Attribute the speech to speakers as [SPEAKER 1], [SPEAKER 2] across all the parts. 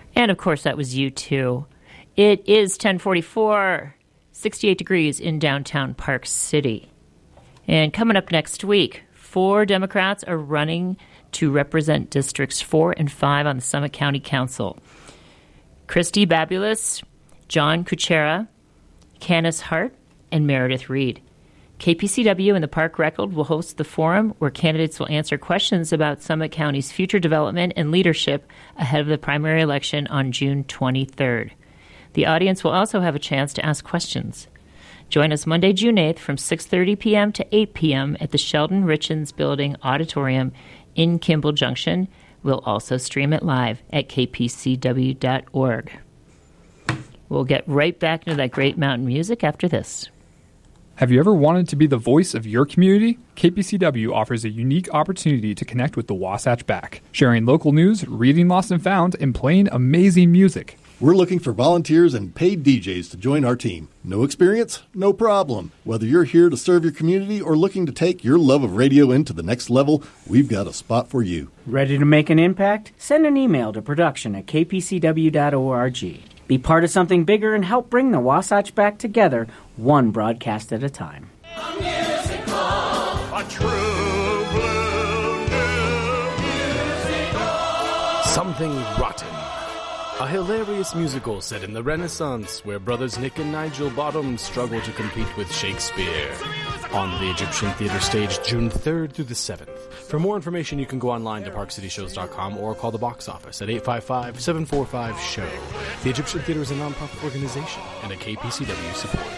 [SPEAKER 1] And, of course, that was U2. It is 10:44, 68 degrees in downtown Park City. And coming up next week, 4 Democrats are running to represent Districts 4 and 5 on the Summit County Council. Christy Babulous, John Kuchera, Candace Hart, and Meredith Reed. KPCW and the Park Record will host the forum where candidates will answer questions about Summit County's future development and leadership ahead of the primary election on June 23rd. The audience will also have a chance to ask questions. Join us Monday, June 8th from 6:30 p.m. to 8 p.m. at the Sheldon Richens Building Auditorium in Kimball Junction. We'll also stream it live at kpcw.org. We'll get right back into that great mountain music after this.
[SPEAKER 2] Have you ever wanted to be the voice of your community? KPCW offers a unique opportunity to connect with the Wasatch Back, sharing local news, reading Lost and Found, and playing amazing music.
[SPEAKER 3] We're looking for volunteers and paid DJs to join our team. No experience? No problem. Whether you're here to serve your community or looking to take your love of radio into the next level, we've got a spot for you.
[SPEAKER 4] Ready to make an impact? Send an email to production@kpcw.org. Be part of something bigger and help bring the Wasatch back together, one broadcast at a time.
[SPEAKER 5] A musical, a true blue musical.
[SPEAKER 6] Something Rotten. A hilarious musical set in the Renaissance where brothers Nick and Nigel Bottom struggle to compete with Shakespeare. On the Egyptian Theater stage June 3rd through the 7th. For more information, you can go online to parkcityshows.com or call the box office at 855-745-SHOW. The Egyptian Theater is a nonprofit organization and a KPCW supporter.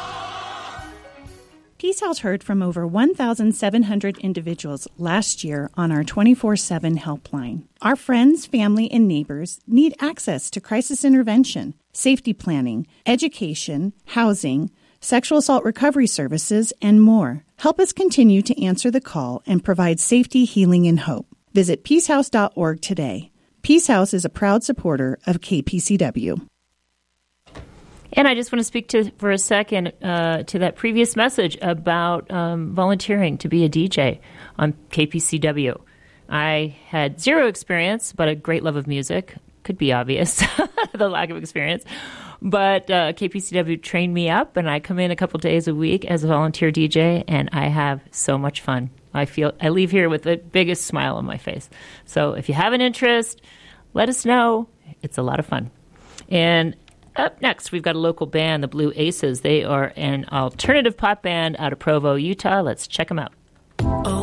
[SPEAKER 7] Peace House heard from over 1,700 individuals last year on our 24/7 helpline. Our friends, family, and neighbors need access to crisis intervention, safety planning, education, housing, sexual assault recovery services, and more. Help us continue to answer the call and provide safety, healing, and hope. Visit peacehouse.org today. Peace House is a proud supporter of KPCW.
[SPEAKER 1] And I just want to speak for a second to that previous message about volunteering to be a DJ on KPCW. I had zero experience, but a great love of music. Could be obvious, the lack of experience. But KPCW trained me up, and I come in a couple days a week as a volunteer DJ, and I have so much fun. I leave here with the biggest smile on my face. So if you have an interest, let us know. It's a lot of fun. And up next, we've got a local band, the Blue Aces. They are an alternative pop band out of Provo, Utah. Let's check them out.